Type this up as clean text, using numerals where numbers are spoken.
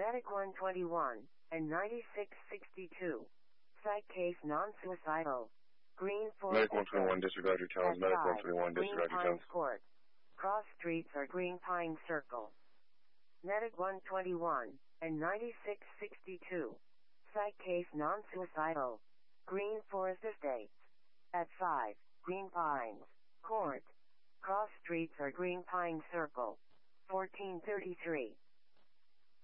Medic 121 and 9662. Site case non-suicidal. Green Forest. Medic 121, disregard your tones. Medic 121, disregard your tones. Court. Cross streets are Green Pine Circle. Medic 121 and 9662. Site case non-suicidal. Green Forest Estates. At 5, Green Pines Court. Cross streets are Green Pine Circle. 1433.